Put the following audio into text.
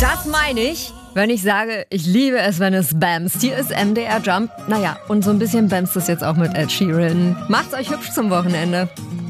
Das meine ich, wenn ich sage, ich liebe es, wenn es bamst. Hier ist MDR Jump. Naja, und so ein bisschen bamst es jetzt auch mit Ed Sheeran. Macht's euch hübsch zum Wochenende.